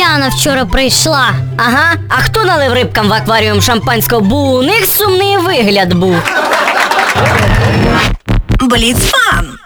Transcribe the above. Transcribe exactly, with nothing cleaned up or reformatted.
Яна вчора прийшла. Ага, а хто налив рибкам в акваріум шампанського? Бо у них сумний вигляд був. Бліцфан.